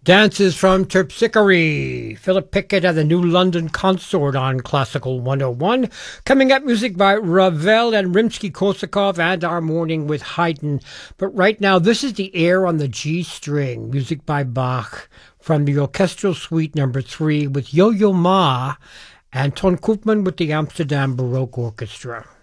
Dances from Terpsichore, Philip Pickett and the New London Consort on Classical 101. Coming up, music by Ravel and Rimsky-Korsakov and Our Morning with Haydn. But right now, this is the air on the G string, music by Bach from the Orchestral Suite No. 3 with Yo-Yo Ma and Ton Koopman with the Amsterdam Baroque Orchestra.